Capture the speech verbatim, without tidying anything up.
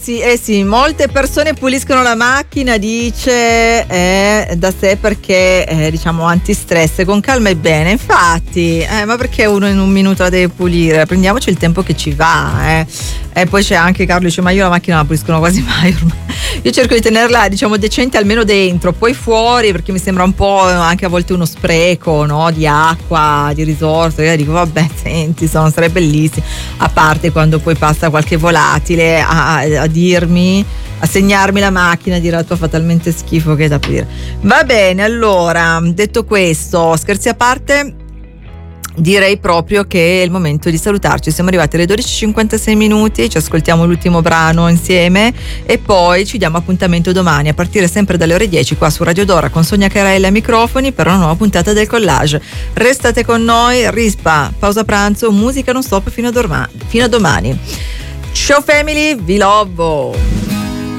sì, eh sì, molte persone puliscono la macchina, dice, eh, da sé perché eh, diciamo antistress, con calma e bene. Infatti, eh, ma perché uno in un minuto la deve pulire? Prendiamoci il tempo che ci va, eh. E poi c'è anche Carlo, dice, ma io la macchina la puliscono quasi mai ormai. Io cerco di tenerla, diciamo, decente almeno dentro, poi fuori, perché mi sembra un po' anche a volte uno spreco, no? Di acqua, di risorse. Io dico, vabbè, senti, sono, sarebbe bellissimo. A parte quando poi passa qualche volatile a, a dirmi, a segnarmi la macchina, a dire, la tua fa talmente schifo che è da aprire. Va bene, allora, detto questo, scherzi a parte, direi proprio che è il momento di salutarci. Siamo arrivati alle dodici e cinquantasei minuti, ci ascoltiamo l'ultimo brano insieme e poi ci diamo appuntamento domani a partire sempre dalle ore dieci qua su Radio Dora con Sonia Carella ai microfoni per una nuova puntata del Collage. Restate con noi, rispa, pausa pranzo, musica non stop fino a, dorma- fino a domani. Ciao family, vi love!